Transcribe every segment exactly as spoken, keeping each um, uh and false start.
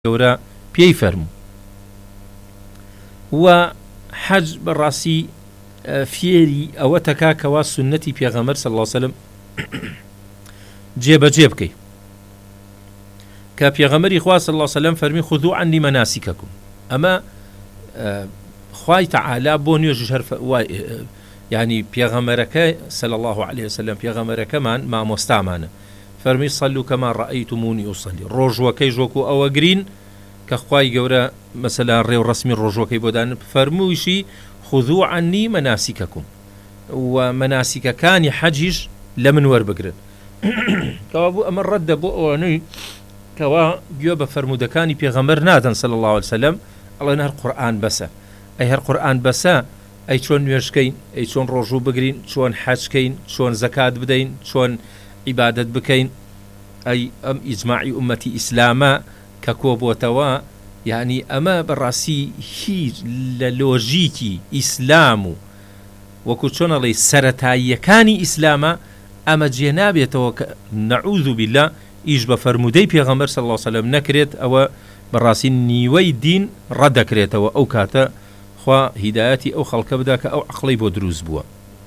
گەورە پێی فەرموو و حەج بەڕاستی فێری ئەوە تەکا کەوا سنەتی پێغەمبەر صلی الله علیه وسلم جێبەجێ بکەی کە پێغەمبەری خوا صلی الله علیه وسلم فەرمی خذوا عنی مناسککم ئەمە خوای تەعالی بۆ نوێژ هەر یعنی پێغەمبەرەکە صلی الله علیه وسلم پێغەمبەرەکەمان مامۆستامانە فەرمی صلوا کەما ڕەئەیتمونی ئوصلی ڕۆژوەکەی ژۆک و ئەوە گرین کە خوای گەورە مەسەلا ڕێو ڕەسمی ڕۆژوەکەی بۆ دان فەرموویشی خذوا عنی مناسککم و مناسکەکانی حەجیش لە من وەربگرن کەوا بوو ئەمە ڕەدە بۆ ئەوانەی کەوا گوێ بە فەرمودەکانی پێغەمبەر نادەن صلی الله علیه وسلم ئەڵێن هەر قورئان بەسە ئەی هەر قورئان بەسە ئەی چۆن نوێژکەین ئەی چۆن ڕۆژوو بگرین چۆن حەجکەین چۆن زەکات بدەین چۆن عیبادەت بکەین ئەی ئەم ئیجماعی ئومەتی ئیسلامە کە کۆبووەتەوە یعنی ئەمە بەڕاستی هیچ لە لۆژیکی ئیسلام و وەکو چۆنەڵێ سەرەتاییەکانی ئیسلامە ئەمە جێ نابێتەوە کە نەعوذ بالله ئیش بە فەرمودەی پێغەمبەر صلی الله علیه وسلم نەکرێت ئەوە بەڕاستی نیوەی دین ڕەدەکرێتەوە ئەو کاتە خوا هیدایەتی ئەو خەڵکە بدا کە ئەو عەقڵەی بۆ دروست بووە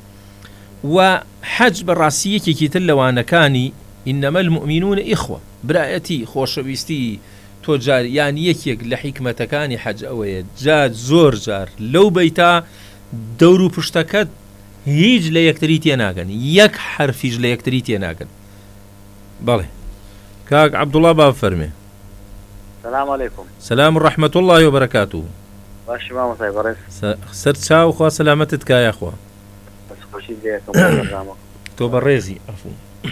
و حەج بەڕاستی یەکێکی تر لەوانەکانی ئینەمە المؤمنون ئیخوە برایەتی خۆشەویستی تۆ جار یان یەکێک لە حیکمەتەکانی حەج ئەوەیە جار زۆر جار لەو بەیتا دەور و پشتەکەت هیچ لە یەکتری تێناگەن یەک حرفیش لە یەکتری تێناگەن بەڵێ کاک عەبدوڵڵا با فەرمێ سلام علیکم سلام ورحمة الله وبركاته باش ما مصايب رئيس سر چاو خوا سلامتت کایە خوا بس خوشی دیگه کم تۆ بەڕێزی عەفو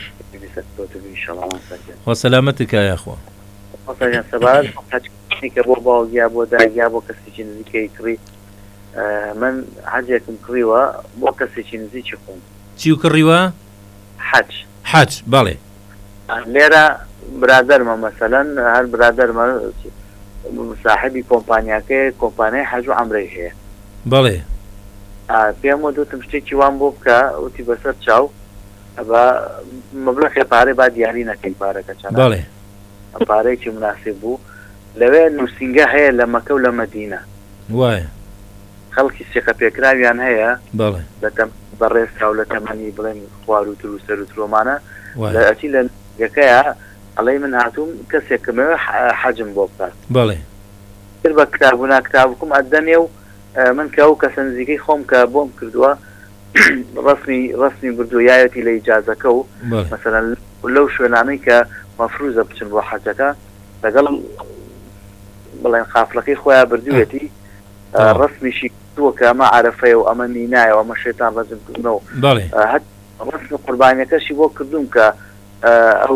ان شاء الله خوا سلامتت کایە خوا مثلا سبب حاجه که بو باوگیا بو داگیا بو کسی چیزی که کری من حاجەکم کڕیوە بۆ کەسێکی نزیکی خۆم چی و کڕیوە حەج حەج بەڵێ لێرە برادەرمە مەسەلەن هەر برادەرمە ساحبی کۆمپانیاکەی کۆمپانیای حەج و عەمرەی هەیە بەڵێ پێم وتم شتێکی وان بۆ بکە وتی بەسەر چاو ئەبە مەبلەغی پارەی با دیاری نەکەی پارەکە چەندە بەڵێ پارەیەکی مناسب بوو لەوێ نووسینگە هەیە لە مەکە و لە مەدینە وایە خەڵکی سێقە پێکراویان هەیە بەڵێ لە بەڕێزکا و لە تەمەنی بڵێن خوار و تر و سەر و ترۆمانە لە ئەچی لە یەکەیە ئەڵێ من هاتووم کەسێکمەوە حەجم بۆ بکات بەڵێ تر بە کتابوونا کتابکم ئەدەنێ و من کە ئەو کەسە نزیکەی خۆم کە بۆم کردووە ڕسمی ڕسمی بردوویایەتی لە ئیجازەکە و مەسەلەن لەو شوێنانەی کە مەفروزە بچن بۆ حەجەکە لەگەڵ بڵێن قافڵەکەی خۆیان بردووێتی ڕسمیشی کردووە کە ئەمە عەرەفەیە و ئەمە مینایە و ئەمە شێتان ڕەجم کردنەوە هەت ڕسمی قوربانیەکەشی بۆ کردوم کە ئەو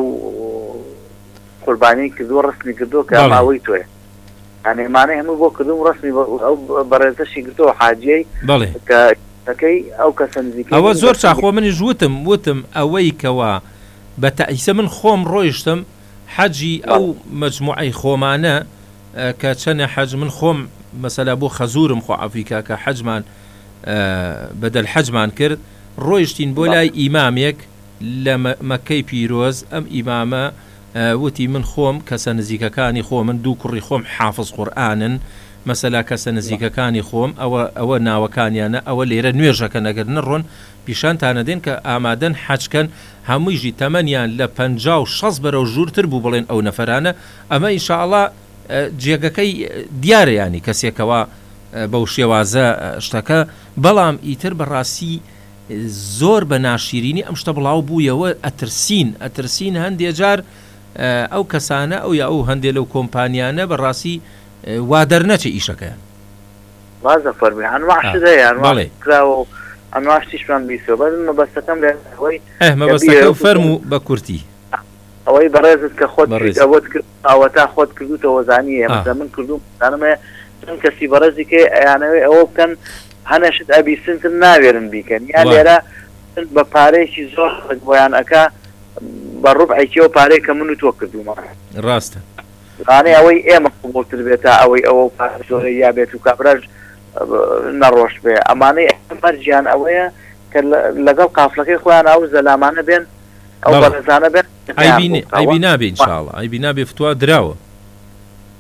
قوربانی کردووە ڕسمی کردووە کە ئەماوەی تۆیە ئەنێمانەی هەموو بۆ کردوم ڕسمی ئەو بەڕێزەشی کردووە حاجیەی کە ئەەکەی ئەو کەسە نزیکەی ئەوە زۆر چاخۆ منیش وتم وتم ئەوەی کەوا بە تەئیسە من خۆم ڕۆیشتم حەجی ئەو مەجموعەی خۆمانە کە چەنە حەج من خۆم مەسەلا بۆ خەزورم خۆ عەفیکا کە حەجمان بەدەل حەجمان کرد ڕۆیشتین بۆ لای ئیمامێک لە مەکەی پیرۆز ئەم ئیمامە وتی من خۆم کەسە نزیکەکانی خۆ من دوو کوڕی خۆم حافظ قورئانن مەسەلا کەسە نزیکەکانی خۆم ئەوە ئەوە ناوەکانیانە ئەوە لێرە نوێژەکە نەگەر نڕۆن پیشانتانەدێن کە ئامادەن حەجکەن هەموویژی تەمەنیان لە پەنجا و شەز بەرەو ژوورتر بوو بڵێن ئەو نەفەرانە ئەمە ئینشاءڵڵا جێگەکەی دیارە ینی کەسێکەوە بەو شێوازە شتەکە بەڵام ئیتر بەڕاستی زۆر بە ناشیرینی ئەم شتە بڵاو بوویەوە ئەترسین ئەترسین هەندێک جار ئەو کەسانە ئەو یا ئەو هەندێک لەو کۆمپانیانە بەڕاستی وا دەرنەچێ ئیشەکەیان وازە فەرمی هەنواشت هەیە کراوە ئەنواشتیشمان بیسەوە بەس مەبەستەکەم لە ئەوەی مەبەستەکە فەرموو بە کورتی ئەوەی بەڕێزت کە خۆت ئەوەت کرد ئەوە تا خۆت کردوتەوە زانیە مەسە من کردوم زانمە چەند کەسی بەڕێزی کە ئەیانەوەی ئەوە بکەن هەنەشت ئەبیسنتر ناوێرن بیکەن یا لێرە بە پارەیەکی زۆر بۆیان ئەکا بە ڕوبعێکیەوە پارەی کە من و تۆ کردومە ڕاستە ڕانەی ئەوەی ئێمە قوبوڵتر بێتە ئەوەی ئەوە پارە زۆرە یا بێت و کابراژ نەڕۆش بێ ئەمانەی مەرجیان ئەوەیە کە لەگەڵ قافڵەکەی خۆیان ئەو زەلامانە بێن ئەو بەڕێزانە بێن ئایبی نابێ ئینشاءڵڵا ئایبی نابێ فتوا دراوە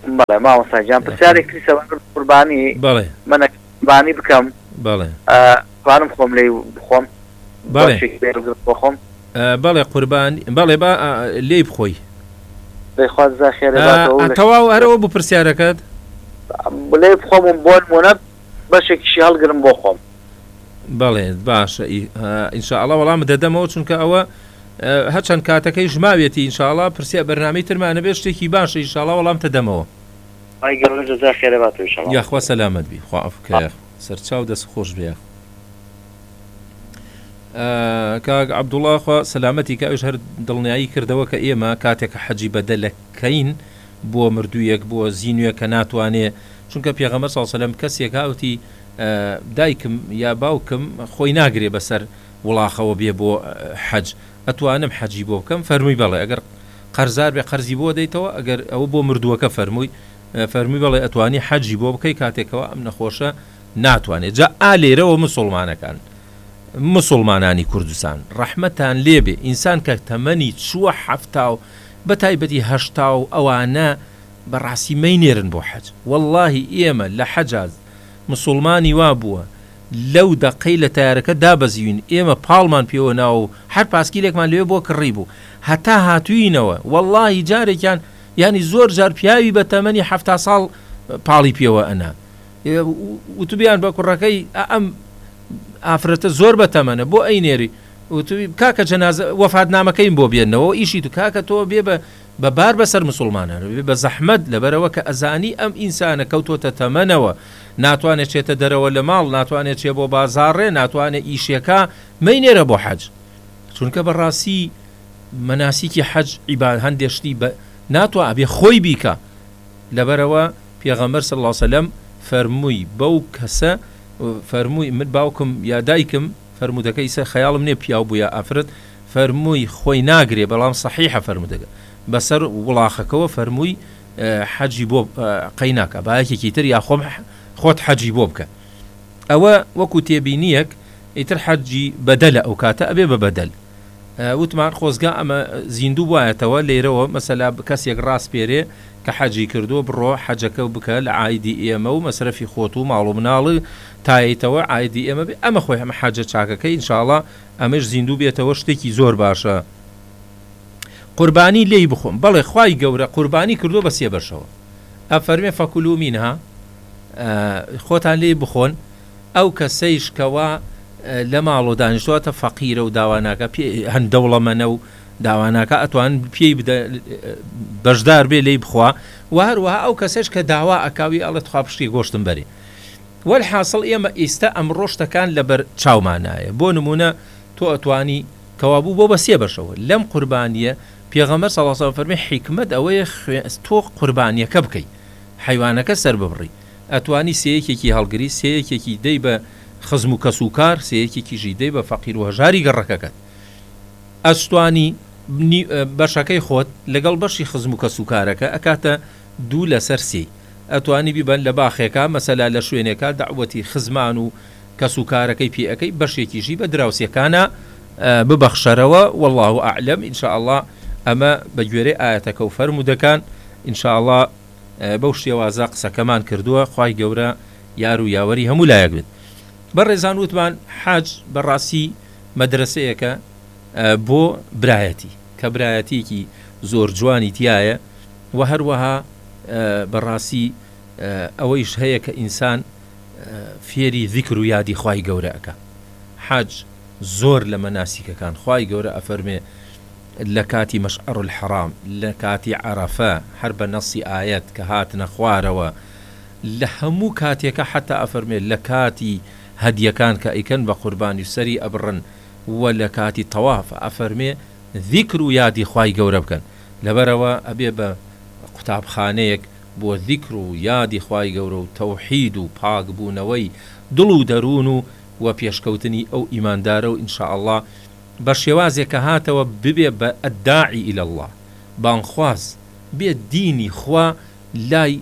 بەڵێ مامۆستاجان پرسیارێکی سەوان قوربانی بەڵێ منە قوربانی بکەم بەڵێ توانم خۆم لێ بخۆم بەڵێ بخۆم بەڵێ قوربانی بەڵێ با لێی بخۆی دەیخوازە خێرە تەواو هەرەوە بوو پرسیارەکەت لێ بخۆم بۆ نمونە بەشێکیشی هەڵگرم بۆ خۆم بەڵێ باشە ئینشاءڵڵا وەڵام دەدەمەوە چونکە ئەوە هەرچەند کاتەکەی ژماوێتی ئینشاءڵڵا پرسیار بەرنامەی ترمانە بێت شتێکی باشە ئینشاءڵڵا وەڵام تەدەمەوە یاخوا سەلامەت بی خوا ئەفکە سەرچاو دەست خۆش بێ کاک عەبدوڵڵا خوا سەلامەتی کە ئەوش هەر دڵنیایی کردەوە کە ئێمە کاتێکە حەجی بەدەلەکەین بۆ مردوویەک بۆ زینوێ کە ناتوانێ چونکە پێغەمبەر صلی الله علیه و سلم کەسێک هاوتی دایکم یا باوکم خۆی ناگرێ بەسەر وڵاخەوە بێ بۆ حەج ئەتوانم حەجی بۆ بکەم فەرمووی بەڵێ ئەگەر قەرزار بێ قەرزی بۆ دەیتەوە ئەگەر ئەوە بۆ مردووەکە فەرمووی فەرمووی بەڵێ ئەتوانی حەجی بۆ بکەی کاتێکەوە ئەم نەخۆشە ناتوانێت جا ئالێرەوە مسلمانەکان مسلمانانی کوردستان ڕەحمەتان لێبێ ئینسان کە تەمەنی چووە حەفتا و بەتایبەتی هەشتا و ئەوانە بەڕاستی مەینێرن بۆ حەج واللهی ئێمە لە حەجاز مسلمانی وا بووە لەو دەقەی لە تایارەکە دابەزیوین ئێمە پاڵمان پێوە ناو هەر پاسکیلێکمان لێ بۆ کڕی بوو هەتا هاتووینەوە واللهی جارێکیان ینی زۆر جار پیاوی بە تەمەنی حەفتا ساڵ پاڵی پێوە ئەنا وتوبیان بە کوڕەکەی ئەم ئافرەتە زۆر بەتەمەنە بۆ ئەی نێری وتوی کاکە جەنازە وەفاتنامەکەین بۆ بێنەوە ئیشی تو کاکە تۆ بێ بە بەبار بەسەر مسلمانان بە زەحمەت لەبەرەوە کە ئەزانی ئەم ئینسانە کەوتۆتە تەمەنەوە ناتوانێت چێتە دەرەوە لە ماڵ ناتوانێت چێ بۆ بازاڕێ ناتوانێت ئیشەکە مەینێرە بۆ حەج چونکە بەڕاستی مەناسیکی حەج عیباد هەندێشتی بە ناتوە ئەبێ خۆی بیکە لەبەرەوە پێغەمبەر صلی الله علیه و سلم فەرمووی بەو کەسە فەرمووی من باوکم یا دایکم فەرمودەکەی سە خەیاڵم نێ پیاو بوو یا ئافرەت فەرمووی خۆی ناگرێ بەڵام صحیحە فەرمودەکە بەسەر وڵاخەکەەوە فەرمووی حەجی بۆ قەی ناکە باەکێکی تر یا خۆم خۆت حەجی بۆ بکە ئەوە وەکو تێبینیەک ئیتر حەجی بەدەلە ئەو کاتە ئەبێ بە بەدەل وتمان خۆزگا ئەمە زیندوو وایەتەوە لێرەوە مەسەلا کەسێک ڕاست پێرێ کە حەجی کردو بڕۆ حەجەکە بکە لە عایدی ئێمە و مەسرەفی خۆت و ماڵ و مناڵی تاییتەوە عایدی ئێمە بێ ئەمە خۆی هەمە حەجە چاکەکەی ئینشاءڵڵا ئەمەش زیندوو بێتەوە شتێکی زۆر باشە قوربانی لێی بخۆم بەڵێ خوای گەورە قوربانی کردو بە سێ بەشەوە ئەفەرمێ فەکولوا مینها خۆتان لێی بخۆن ئەو کەسەیش کەوا لە ماڵ و دانیشتواتە فەقیرە و داواناکە هەندەوڵەمەنە و داواناکە ئەتوان پێی بەشدار بێ لێی بخوا و هەروەها ئەو کەسەش کە داوا ئەکاوی ئەڵێت خوا پشتی گۆشتم بەرێ والحاصل ئێمە ئێستا ئەم ڕۆشتەکان لەبەر چاومانایە بۆ نمونە تۆ ئەتوانی کەوابوو بۆ بە سێ بەشەوە لەم قوربانیە پێغەمبەر صلی الله علیه و سلم فەرمی حیکمەت ئەوەیە تۆ قوربانیەکە بکەی حیوانەکە سەر ببڕی ئەتوانی سەیەکێکی هەڵگری سەیەکێکی دەی بە خزم و کەسوکار سەیەکێکیژی دەی بە فەقیر و هەژاری گەڕەکەکەت ئەستوانی بەشەکەی خۆت لەگەڵ بەشی خزم و کەسوکارەکە ئەکاتە دوو لەسەر سێ ئەتوانی بیبەن لە باخێکە مەسەلا لە شوێنێکە دعوەتی خزمان و کەسوکارەکەی پێەکەی بەشێکیژی بە دراوسەکانە ببەخشەرەوە والله ئەعلم ئینشاءالله ئەمە بە گوێرەی ئاەتەکە و فەرمودەکان ئینشاءالله بەو شێوازە قسەکەمان کردووە خوای گەورە یار و یاوەری هەموو لایەک بێت بەڕێزان وتمان حەج بەڕاستی مەدرسەیەکە بۆ برایەتی کە برایەتێکی زۆر جوانی تایە و هەروەها بەڕاستی ئەوەیش هەیە کە ئینسان فێری ذیکر و یادی خوای گەورەکە حەج زۆر لە مەناسیکەکان خوای گەورە ئەفەرمێ لە کاتی مەشعەر الحەرام لە کاتی عەرەفە هەر بە نەسی ئایەت کە هاتنە خوارەوە لە هەموو کاتێکە حتا ئەفەرمێ لە کاتی هەدیەکان کە ئیکەن بە قوربانی سەری ئەبڕن و لە کاتی تەواف ئەفەرمێ ذیکر و یادی خوای گەورە بکەن لەبەرەوە ئەبێ بە قوتابخانەیەک بۆ ذیکر و یادی خوای گەورە و تەوحید و پاکبوونەوەی دڵ و دەروون و و پێشکەوتنی ئەو ئیماندارە و ئینشاءالله بە شێوازێک کە هاتەوە ببێ بە ئەداعی ئیلە الله بانخواز بێ دینی خوا لای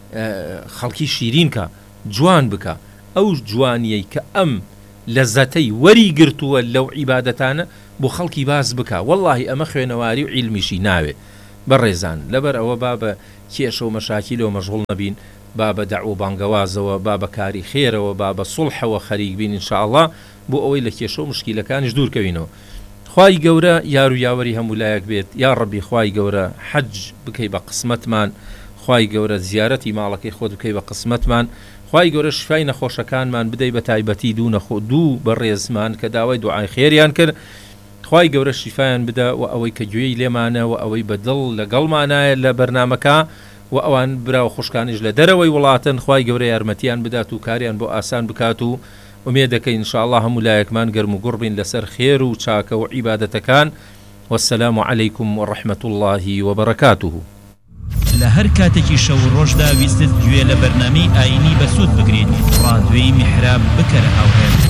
خەڵکی شیرین کە جوان بکە ئەو جوانیەی کە ئەم لەزەتەی وەری گرتووە لەو عیبادەتانە بۆ خەڵکی باز بکە واللهی ئەمە خوێنەواری و عیلمیشی ناوێ بەڕێزان لەبەر ئەوە با بە کێشە و مەشاکیلەوە مەشغوڵ نەبین، با بە دەعو و بانگەوازەوە، با بە کاری خێرەوە، با بە سوڵحەوە خەریک بین ئینشاءڵڵا بۆ ئەوەی لە کێشە و مشکیلەکانیش دوورکەوینەوە. خوای گەورە یار و یاوەری هەموو لایەک بێت. یا ڕەبی خوای گەورە حەج بکەی بە قسمەتمان، خوای گەورە زیارەتی ماڵەکەی خۆت بکەی بە قسمەتمان، خوای گەورە شفای نەخۆشەکانمان بدەی بە تایبەتی دوو نەخۆ دوو بە ڕێزمان کە داوای دوعای خێریان کرد، خوای گەورە شیفایان بدە و ئەوەی کە گوێی لێمانە و ئەوەی بەدڵ لەگەڵمانایە لە بەرنامەکە و ئەوان براوە خوشکانیش لە دەرەوەی وڵاتن، خوای گەورە یارمەتیان بدات و کاریان بۆ ئاسان بکات و ومێ دەکەین ئینشاءڵڵا هەموو لایەکمان گەرم و گوڕ بین لەسەر خێر و چاکە و عیبادەتەکان. والسلام عليكم ورحمة الله وبركاته. لە هەر کاتێکی شەو ڕۆژدا ویستت گوێ لە بەرنامەی ئاینی بەسوود بگرێت، ڕادیۆی میحراب بکەرە هاوهێن.